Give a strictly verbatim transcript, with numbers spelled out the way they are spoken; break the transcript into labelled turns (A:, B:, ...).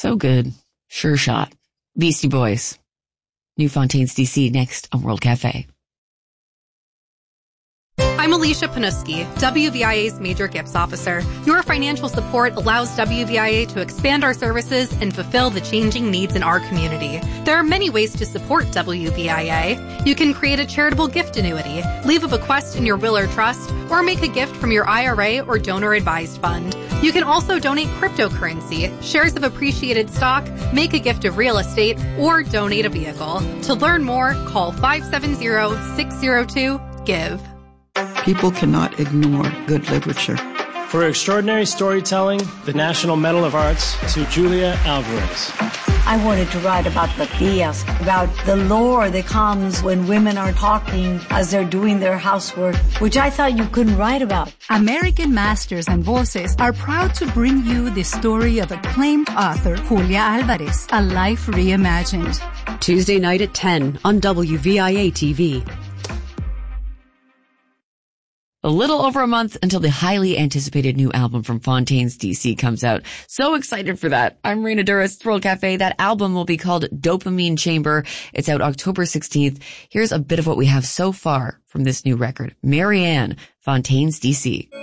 A: So good. Sure shot. Beastie Boys. New Fontaines D C next on World Cafe.
B: I'm Alicia Panuski, W V I A's Major Gifts Officer. Your financial support allows W V I A to expand our services and fulfill the changing needs in our community. There are many ways to support W V I A. You can create a charitable gift annuity, leave a bequest in your will or trust, or make a gift from your I R A or donor-advised fund. You can also donate cryptocurrency, shares of appreciated stock, make a gift of real estate, or donate a vehicle. To learn more, call five seven zero, six zero two, GIVE.
C: People cannot ignore good literature.
D: For extraordinary storytelling, the National Medal of Arts to Julia Alvarez.
E: I wanted to write about the tías, about the lore that comes when women are talking as they're doing their housework, which I thought you couldn't write about.
F: American Masters and Voices are proud to bring you the story of acclaimed author Julia Alvarez, A Life Reimagined.
G: Tuesday night at ten on W V I A T V.
A: A little over a month until the highly anticipated new album from Fontaines D C comes out. So excited for that. I'm Rena Duras, World Cafe. That album will be called Dopamine Chamber. It's out October sixteenth. Here's a bit of what we have so far from this new record. Marianne, Fontaines D C.